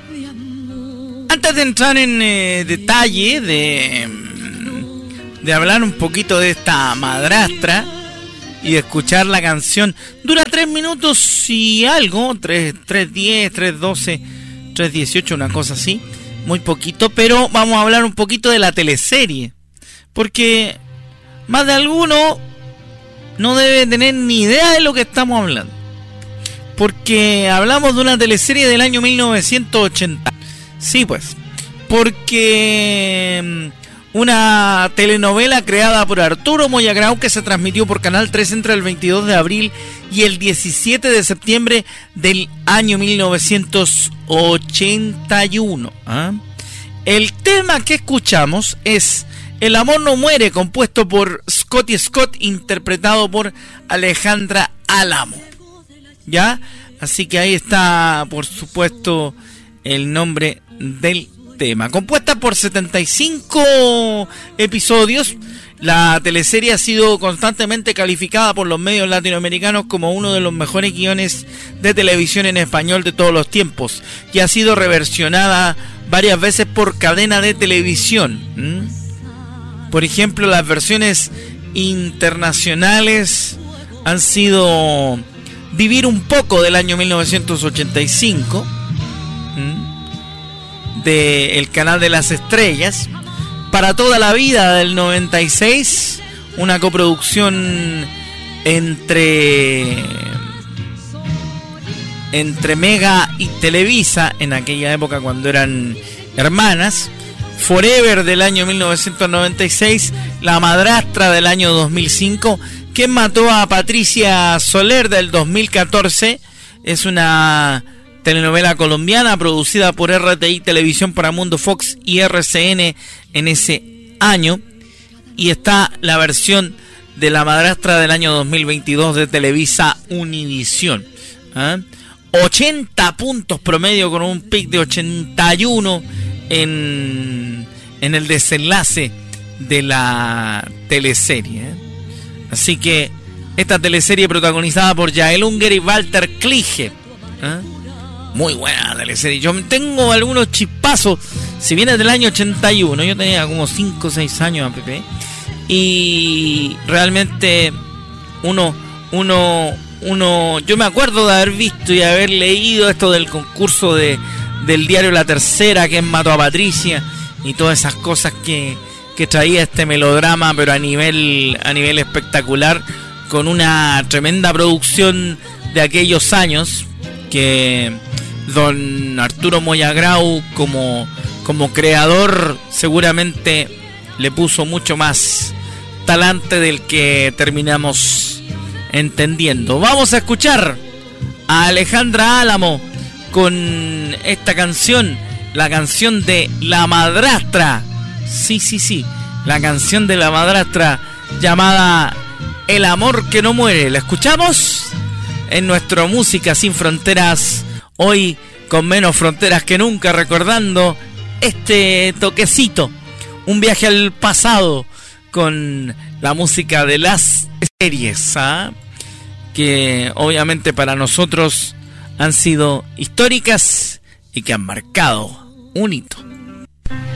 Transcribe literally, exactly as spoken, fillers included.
Antes de entrar en eh, detalle de, de hablar un poquito de esta madrastra y de escuchar la canción, dura tres minutos y algo, tres diez, tres doce, tres dieciocho, una cosa así, muy poquito, pero vamos a hablar un poquito de la teleserie, porque más de alguno no debe tener ni idea de lo que estamos hablando, porque hablamos de una teleserie del año mil novecientos ochenta. Sí, pues, porque una telenovela creada por Arturo Moyagrau que se transmitió por Canal tres entre el veintidós de abril y el diecisiete de septiembre del año mil novecientos ochenta y uno. ¿Ah? El tema que escuchamos es El amor no muere, compuesto por Scotty Scott, interpretado por Alejandra Álamo. ¿Ya? Así que ahí está, por supuesto, el nombre del tema. Compuesta por setenta y cinco episodios, la teleserie ha sido constantemente calificada por los medios latinoamericanos como uno de los mejores guiones de televisión en español de todos los tiempos y ha sido reversionada varias veces por cadena de televisión. ¿Mm? Por ejemplo, las versiones internacionales han sido Vivir un poco del año mil novecientos ochenta y cinco, ¿Mm? de El Canal de las Estrellas, Para toda la vida del noventa y seis, una coproducción entre entre Mega y Televisa en aquella época cuando eran hermanas, Forever del año mil novecientos noventa y seis, La madrastra del año dos mil cinco, ¿Quién mató a Patricia Soler del dos mil catorce? Es una telenovela colombiana producida por R T I Televisión para Mundo Fox y R C N en ese año. Y está la versión de La madrastra del año dos mil veintidós de Televisa Univisión. ¿Ah? ochenta puntos promedio con un pic de ochenta y uno en, en el desenlace de la teleserie. ¿eh? Así que esta teleserie protagonizada por Yael Unger y Walter Klige. ¿eh? Muy buena teleserie. Yo tengo algunos chispazos. Si viene del año ochenta y uno, yo tenía como cinco o seis años a Pepe. Y realmente uno, uno, uno, yo me acuerdo de haber visto y haber leído esto del concurso de, del diario La Tercera, que mató a Patricia, y todas esas cosas que, que traía este melodrama, pero a nivel, a nivel espectacular, con una tremenda producción de aquellos años, que don Arturo Moyagrau como, como creador seguramente le puso mucho más talante del que terminamos entendiendo. Vamos a escuchar a Alejandra Álamo con esta canción, la canción de La madrastra. Sí, sí, sí, la canción de La madrastra llamada El amor que no muere. ¿La escuchamos? En nuestra Música Sin Fronteras, hoy con menos fronteras que nunca, recordando este toquecito, un viaje al pasado con la música de las series, ¿ah? que obviamente para nosotros han sido históricas y que han marcado un hito.